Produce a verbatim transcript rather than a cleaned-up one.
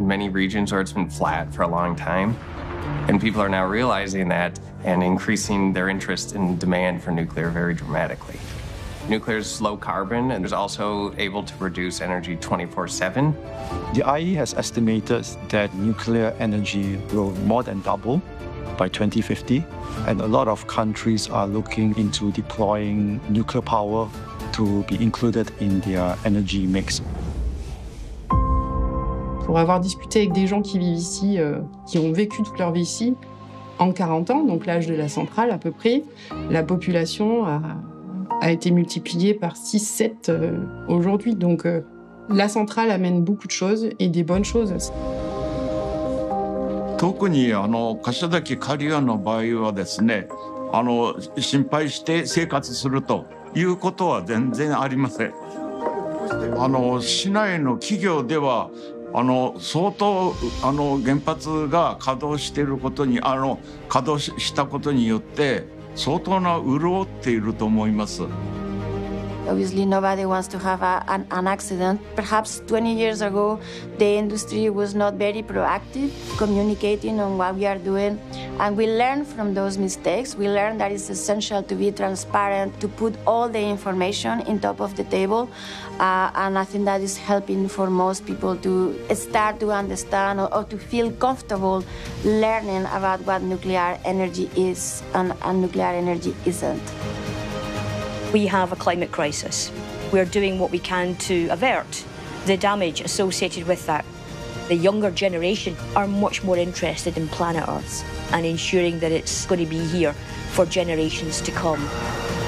many regions where it's been flat for a long time. And people are now realizing that and increasing their interest in demand for nuclear very dramatically. Nuclear is low carbon and is also able to produce energy twenty-four seven. The I E A has estimated that nuclear energy will more than double by twenty fifty, and a lot of countries are looking into deploying nuclear power to be included in their energy mix. Pour avoir discuté avec des gens qui vivent ici, euh, qui ont vécu toute leur vie ici, en quarante ans, donc l'âge de la centrale à peu près, la population a, a été multipliée par six sept euh, aujourd'hui. Donc euh, la centrale amène beaucoup de choses et des bonnes choses. 特にあの柏崎刈羽の場合はですね、あの心配して生活するということは全然ありません。あの市内の企業ではあの相当あの原発が稼働していることにあの稼働したことによって相当な潤っていると思います。 Obviously, nobody wants to have a, an, an accident. Perhaps twenty years ago, the industry was not very proactive, communicating on what we are doing. And we learn from those mistakes. We learn that it's essential to be transparent, to put all the information in top of the table. Uh, and I think that is helping for most people to start to understand or, or to feel comfortable learning about what nuclear energy is and, and nuclear energy isn't. We have a climate crisis. We're doing what we can to avert the damage associated with that. The younger generation are much more interested in planet Earth and ensuring that it's going to be here for generations to come.